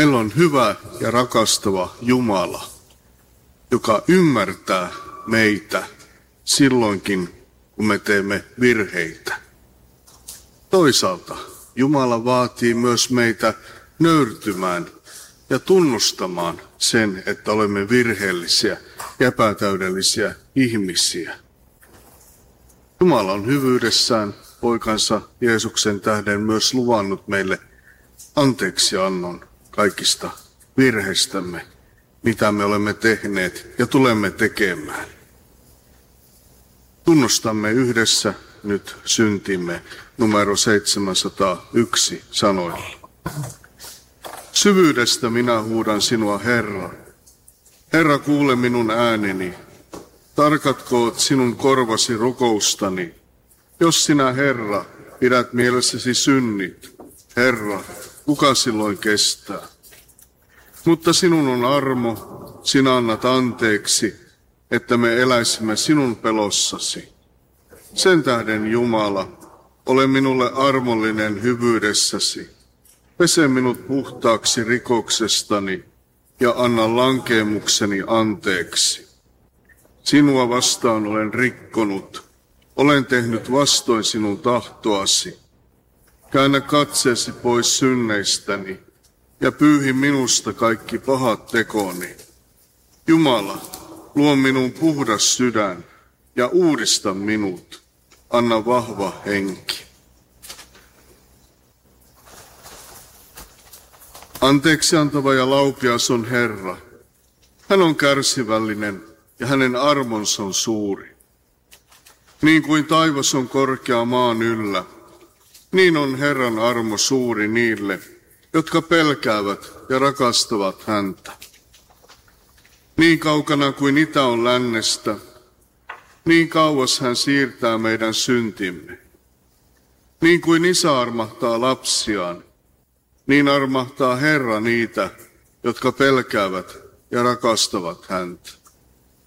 Meillä on hyvä ja rakastava Jumala, joka ymmärtää meitä silloinkin, kun me teemme virheitä. Toisaalta Jumala vaatii myös meitä nöyrtymään ja tunnustamaan sen, että olemme virheellisiä ja epätäydellisiä ihmisiä. Jumala on hyvyydessään poikansa Jeesuksen tähden myös luvannut meille anteeksiannon kaikista virheistämme, mitä me olemme tehneet ja tulemme tekemään. Tunnustamme yhdessä nyt syntimme numero 701 sanoilla. Syvyydestä minä huudan sinua, Herra. Herra, kuule minun ääneni. Tarkatkoot sinun korvasi rukoustani. Jos sinä, Herra, pidät mielessäsi synnit, Herra, kuka silloin kestää? Mutta sinun on armo, sinä annat anteeksi, että me eläisimme sinun pelossasi. Sen tähden, Jumala, ole minulle armollinen hyvyydessäsi. Pese minut puhtaaksi rikoksestani ja anna lankeemukseni anteeksi. Sinua vastaan olen rikkonut, olen tehnyt vastoin sinun tahtoasi. Käännä katseesi pois synneistäni ja pyyhi minusta kaikki pahat tekoni. Jumala, luo minun puhdas sydän ja uudista minut. Anna vahva henki. Anteeksi antava ja laupias on Herra. Hän on kärsivällinen ja hänen armonsa on suuri. Niin kuin taivas on korkea maan yllä, niin on Herran armo suuri niille, jotka pelkäävät ja rakastavat häntä. Niin kaukana kuin itä on lännestä, niin kauas hän siirtää meidän syntimme. Niin kuin isä armahtaa lapsiaan, niin armahtaa Herra niitä, jotka pelkäävät ja rakastavat häntä.